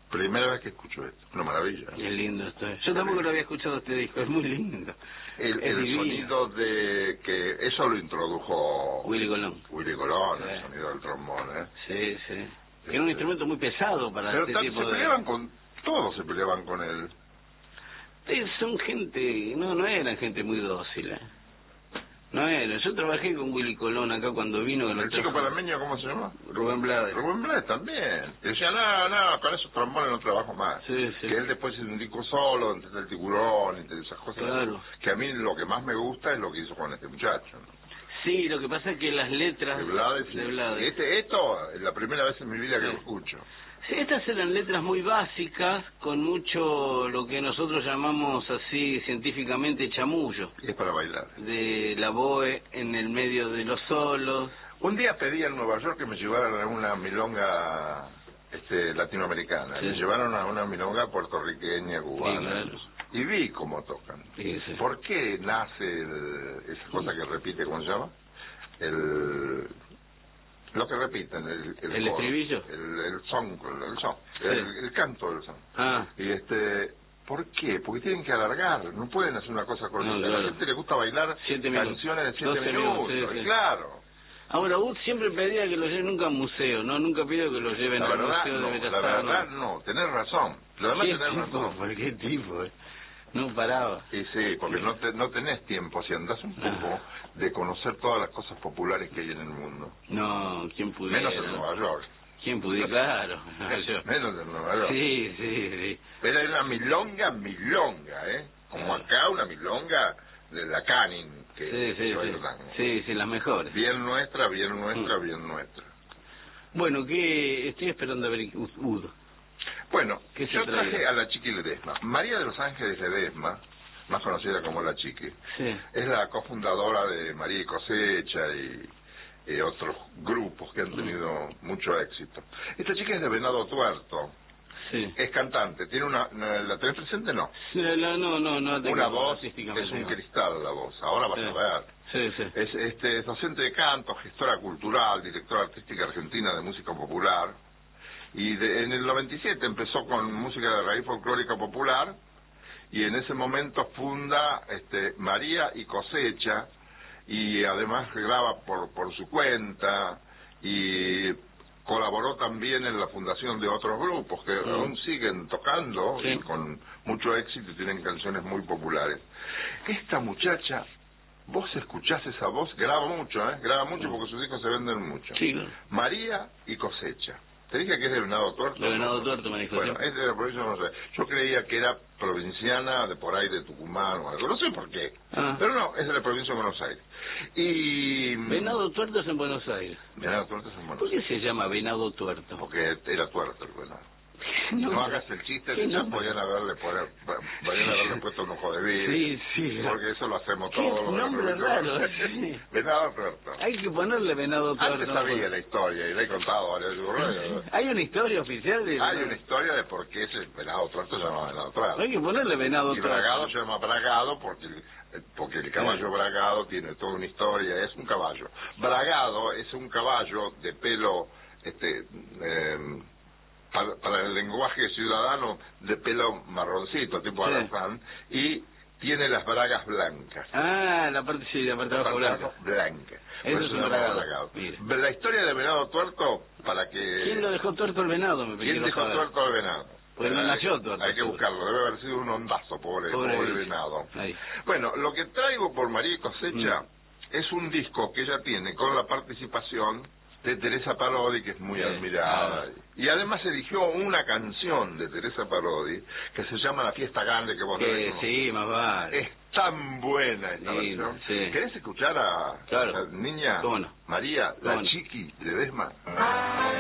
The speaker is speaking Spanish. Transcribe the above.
Primera vez que escucho esto, una maravilla. Qué lindo esto es. Yo tampoco lo había escuchado este disco, es muy lindo. El sonido de que eso lo introdujo Willy Colón. Willy Colón, el sonido del trombón, ¿eh? Sí, sí. Era un instrumento muy pesado para pero este tipo se de... peleaban con... Todos se peleaban con él. Son gente... No eran gente muy dócil, ¿eh? No era. Yo trabajé con Willy Colón acá cuando vino... ¿El chico panameño cómo se llama? Rubén Blades. Rubén Blades también. Y decía, no, con esos trombones no trabajo más. Sí, sí. Que él después hizo un disco solo, entre el tiburón y esas cosas. Claro. Que a mí lo que más me gusta es lo que hizo con este muchacho, ¿no? Sí, lo que pasa es que las letras... De Blades. Esto es la primera vez en mi vida que lo escucho. Sí, estas eran letras muy básicas, con mucho lo que nosotros llamamos así científicamente chamullo. Y es para bailar. De la boe en el medio de los solos. Un día pedí en Nueva York que me llevaran a una milonga latinoamericana. Sí. Me llevaron a una milonga puertorriqueña, cubana. Sí, claro. Y vi cómo tocan. Sí, sí. ¿Por qué nace esa cosa que repite, cómo se llama? Lo que repiten, el coro, estribillo. El son, Sí. el canto del son. Ah. Y ¿por qué? Porque tienen que alargar, no pueden hacer una cosa cortita. No, claro. A la gente le gusta bailar 7 minutos. canciones de 7 12 minutos, minutos, sí, sí. claro. Ahora, Wood siempre pedía que lo lleven nunca a museo, ¿no? Nunca pidió que lo lleven La al verdad, Museo de Bellas la Artes. verdad no, tenés razón. La verdad tenés razón. ¿Por qué tipo? No paraba. Y sí, porque no tenés tiempo, si andás un poco, de conocer todas las cosas populares que hay en el mundo. No, ¿quién pudiera? Menos en Nueva York. ¿Quién pudiera? Claro. Menos en Nueva York. Sí, sí, sí. Pero era una milonga, ¿eh? Como acá una milonga de la Canning, que baila tango. Sí, las mejores. Bien nuestra, bien nuestra. Bueno, ¿qué estoy esperando a ver Udo? Bueno, ¿Qué yo traje a la Chiqui Ledesma. María de los Ángeles Ledesma, más conocida como la Chiqui, es la cofundadora de María y Cosecha y otros grupos que han tenido mucho éxito. Esta chica es de Venado Tuerto. Sí. Es cantante, tiene ¿la tenés presente? No. No. Una voz, es un cristal la voz, ahora vas a ver. Sí. Es docente de canto, gestora cultural, directora artística argentina de música popular. Y en el 97 empezó con música de raíz folclórica popular, y en ese momento funda María y Cosecha, y además graba por su cuenta, y colaboró también en la fundación de otros grupos que aún siguen tocando y con mucho éxito y tienen canciones muy populares. Esta muchacha, vos escuchás esa voz, graba mucho porque sus discos se venden mucho. Sí, claro. María y Cosecha. ¿Te dije que es de Venado Tuerto? De Venado Tuerto me dijo. Bueno, es de la provincia, no sé. Yo creía que era provinciana de por ahí de Tucumán o algo, no sé por qué. Pero no, es de la provincia de Buenos Aires. Y Venado Tuerto es en Buenos Aires. Venado Tuerto es en Buenos ¿Por Aires. qué se llama Venado Tuerto? Porque era tuerto el venado. No hagas el chiste de que podían haberle puesto un ojo de vidrio. Sí. Porque eso lo hacemos todos. Qué nombre raro. Venado Tuerto. Hay que ponerle Venado Tuerto. Antes sabía la historia y la he contado varias veces. ¿Hay una historia oficial de...? Hay una historia de por qué ese Venado Tuerto se llama Venado Tuerto. Hay que ponerle Venado Tuerto. Y Bragado se llama Bragado porque el caballo Bragado tiene toda una historia, es un caballo. Bragado es un caballo de pelo, para el lenguaje ciudadano, de pelo marroncito, tipo alazán, y tiene las bragas blancas. La parte abajo blanca. Eso es un bragado. La historia de Venado Tuerto, para que... ¿Quién lo dejó tuerto el venado? ¿Quién dejó tuerto al venado? Pues no nació tuerto. Hay que buscarlo, debe haber sido un ondazo, pobre venado. Ahí. Bueno, lo que traigo por María y Cosecha es un disco que ella tiene con la participación de Teresa Parodi, que es muy admirada. Y además eligió una canción de Teresa Parodi que se llama La Fiesta Grande, que vos debés conocer. Sí, más vale. Es tan buena esta versión. ¿Querés escuchar a la niña ¿Cómo no? María, la Chiqui Ledesma?